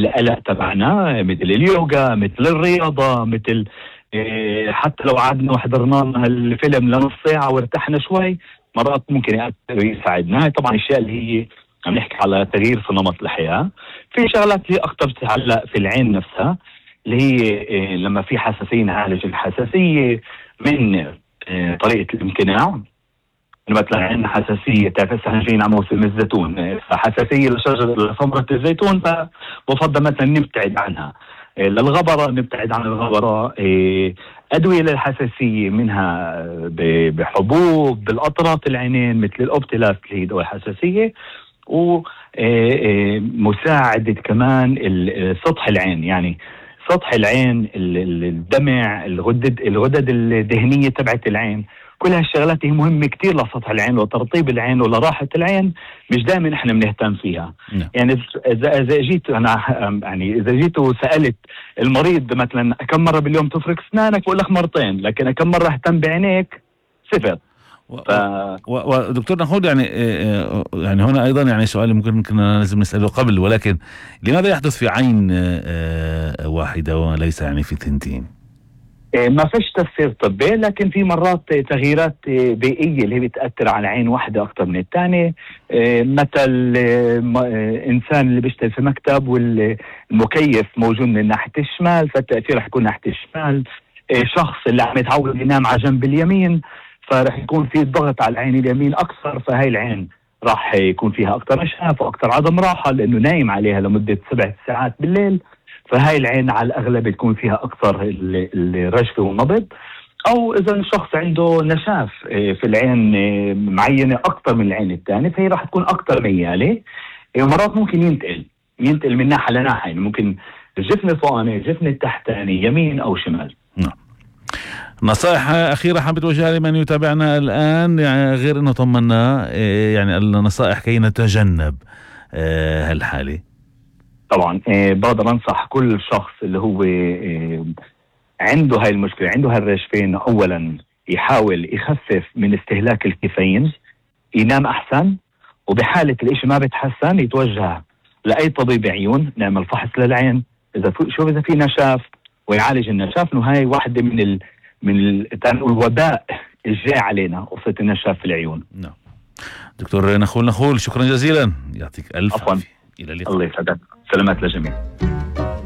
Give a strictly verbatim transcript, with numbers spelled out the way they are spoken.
القلق تبعنا، مثل اليوغا، مثل الرياضة، مثل إيه حتى لو قعدنا وحضرنا الفيلم لنص ساعة وارتحنا شوي، مرات ممكن يأثر ويساعدنا. طبعا الاشياء اللي هي عم نحكي على تغيير في نمط الحياة. في شغلات هي اكثر بتتعلق في العين نفسها، اللي هي إيه لما في حساسية نعالج الحساسية من إيه طريقة الامتناع. مثلا عندنا حساسية، تعرف هسه احنا جايين على موسم الزيتون، فحساسية لشجرة ثمرة الزيتون، فبفضل مثلا نبتعد عنها. للغبرة نبتعد عن الغبرة. أدوية للحساسية منها بحبوب بالأطراف العينين مثل الأوبتيلاست اللي هي دواء الحساسية، ومساعدة كمان سطح العين، يعني سطح العين، الدمع، الغدد الغدد الدهنية تبعت العين. كل هالشغلات هي مهمة كتير لسطح العين ولترطيب العين ولراحة العين، مش دائما احنا بنهتم فيها. م. يعني اذا اذا جيت انا يعني اذا جيت وسألت المريض مثلا كم مرة باليوم تفرك اسنانك، بقول لك مرتين، لكن كم مرة اهتم بعينيك؟ صفر. ف... ودكتور نخول، يعني يعني هنا ايضا يعني سؤال ممكن كنا لازم نسأله قبل، ولكن لماذا يحدث في عين واحدة وليس يعني في ثنتين؟ ما فيش تفسير طبي، لكن في مرات تغييرات بيئية اللي هي بتأثر على عين واحدة أكثر من الثانية. مثل إنسان اللي بيشتغل في مكتب والمكيف موجود من ناحية الشمال، فالتأثير رح يكون ناحية الشمال. شخص اللي عم يتعود ينام على جنب اليمين، فرح يكون في ضغط على العين اليمين أكثر، فهاي العين راح يكون فيها أكثر نشاف وأكثر عدم راحة لأنه نايم عليها لمدة سبع ساعات بالليل. فهاي العين على الأغلب تكون فيها أكثر الرجفة والنبض. أو إذا الشخص عنده نشاف في العين معينة أكثر من العين الثانية، فهي راح تكون أكثر ميالة. مرات ممكن ينتقل ينتقل من ناحية لناحية، يعني ممكن الجفن الفوقاني الجفن التحتاني يمين أو شمال. نعم. نصائح أخيرة حابب توجهها لمن يتابعنا الآن، يعني غير أنه طمنا، يعني النصائح كي نتجنب هالحالة؟ طبعا بقدر أنصح كل شخص اللي هو عنده هاي المشكلة، عنده هالرجفين، أولا يحاول يخفف من استهلاك الكافيين، ينام أحسن، وبحالة الإشي ما بتحسن يتوجه لأي طبيب عيون، نعمل فحص للعين إذا في شوف إذا في نشاف ويعالج النشاف. إنه هاي واحدة من ال من ال الوباء الجاي علينا، قصة النشاف في العيون. نعم. دكتور نخول نخول، شكرا جزيلا، يعطيك ألف عافية. إلى اللقاء. الله يسعدك، سلامات للجميع.